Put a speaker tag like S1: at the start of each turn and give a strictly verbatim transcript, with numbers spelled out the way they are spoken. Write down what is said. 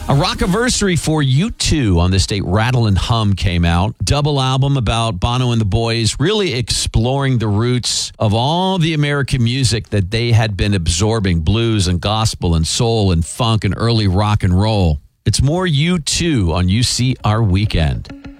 S1: A rockiversary for U two on this date, Rattle and Hum, came out. Double album about Bono and the boys, really exploring the roots of all the American music that they had been absorbing, blues and gospel and soul and funk and early rock and roll. It's more U two on U C R Weekend.